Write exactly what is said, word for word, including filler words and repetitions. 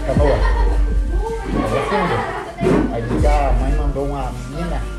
canoa. Mas é fundo. Aí diz que a mãe mandou uma menina